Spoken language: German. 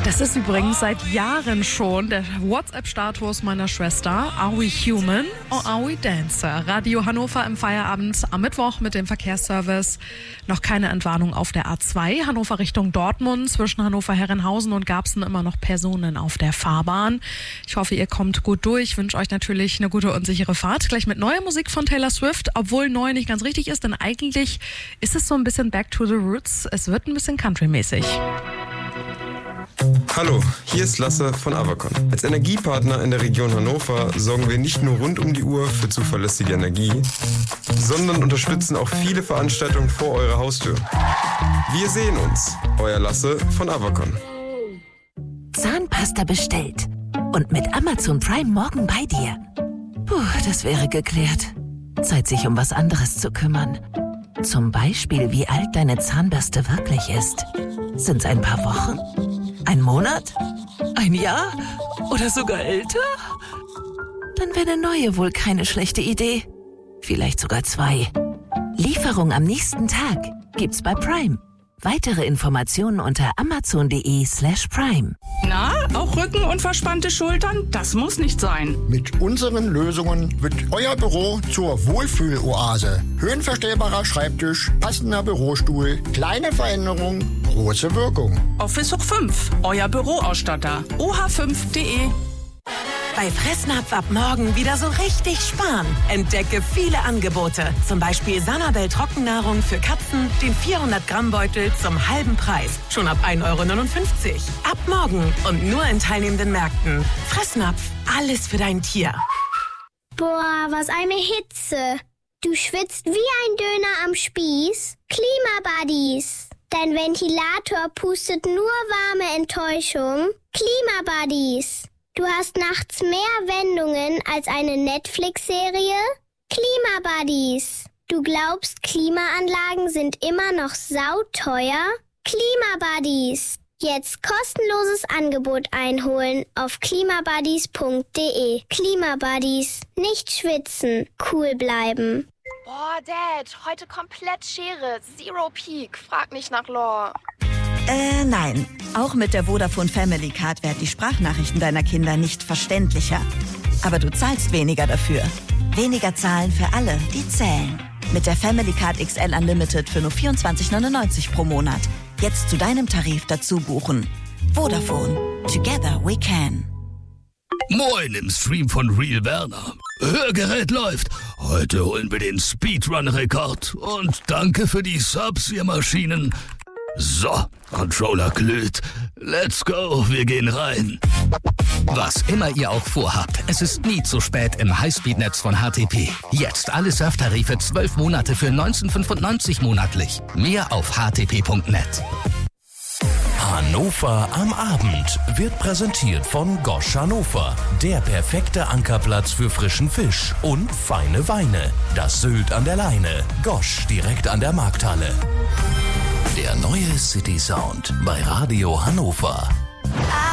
Das ist übrigens seit Jahren schon der WhatsApp-Status meiner Schwester. Are we human or are we dancer? Radio Hannover im Feierabend am Mittwoch mit dem Verkehrsservice. Noch keine Entwarnung auf der A2. Hannover Richtung Dortmund. Zwischen Hannover-Herrenhausen und Garbsen immer noch Personen auf der Fahrbahn. Ich hoffe, ihr kommt gut durch. Ich wünsche euch natürlich eine gute und sichere Fahrt. Gleich mit neuer Musik von Taylor Swift. Obwohl neu nicht ganz richtig ist, denn eigentlich ist es so ein bisschen back to the roots. Es wird ein bisschen country-mäßig. Hallo, hier ist Lasse von Avacon. Als Energiepartner in der Region Hannover sorgen wir nicht nur rund um die Uhr für zuverlässige Energie, sondern unterstützen auch viele Veranstaltungen vor eurer Haustür. Wir sehen uns, euer Lasse von Avacon. Zahnpasta bestellt und mit Amazon Prime morgen bei dir. Puh, das wäre geklärt. Zeit, sich um was anderes zu kümmern. Zum Beispiel, wie alt deine Zahnbürste wirklich ist. Sind's ein paar Wochen? Ein Monat? Ein Jahr? Oder sogar älter? Dann wäre eine neue wohl keine schlechte Idee. Vielleicht sogar 2. Lieferung am nächsten Tag gibt's bei Prime. Weitere Informationen unter amazon.de/prime. Na, auch Rücken und verspannte Schultern? Das muss nicht sein. Mit unseren Lösungen wird euer Büro zur Wohlfühloase. Höhenverstellbarer Schreibtisch, passender Bürostuhl, kleine Veränderung, große Wirkung. Office Hoch 5, euer Büroausstatter. oh5.de. Bei Fressnapf ab morgen wieder so richtig sparen. Entdecke viele Angebote. Zum Beispiel Sanabel Trockennahrung für Katzen, den 400-Gramm-Beutel zum halben Preis. Schon ab 1,59 €. Ab morgen und nur in teilnehmenden Märkten. Fressnapf, alles für dein Tier. Boah, was eine Hitze. Du schwitzt wie ein Döner am Spieß. Klimabuddies. Dein Ventilator pustet nur warme Enttäuschung. Klimabuddies. Du hast nachts mehr Wendungen als eine Netflix-Serie? Klimabuddies. Du glaubst, Klimaanlagen sind immer noch sauteuer? Klimabuddies. Jetzt kostenloses Angebot einholen auf klimabuddies.de. Klimabuddies. Nicht schwitzen, cool bleiben. Boah, Dad, heute komplett Schere. Zero Peak. Frag nicht nach Lore. Nein. Auch mit der Vodafone Family Card werden die Sprachnachrichten deiner Kinder nicht verständlicher. Aber du zahlst weniger dafür. Weniger zahlen für alle, die zählen. Mit der Family Card XL Unlimited für nur 24,99 € pro Monat. Jetzt zu deinem Tarif dazu buchen. Vodafone. Together we can. Moin im Stream von Real Werner. Hörgerät läuft. Heute holen wir den Speedrun-Rekord. Und danke für die Subs, ihr Maschinen. So, Controller glüht. Let's go, wir gehen rein. Was immer ihr auch vorhabt, es ist nie zu spät im Highspeed-Netz von HTP. Jetzt alle Surftarife 12 Monate für 19,95 € monatlich. Mehr auf htp.net. Hannover am Abend wird präsentiert von Gosch Hannover. Der perfekte Ankerplatz für frischen Fisch und feine Weine. Das Sylt an der Leine. Gosch direkt an der Markthalle. Der neue City Sound bei Radio Hannover.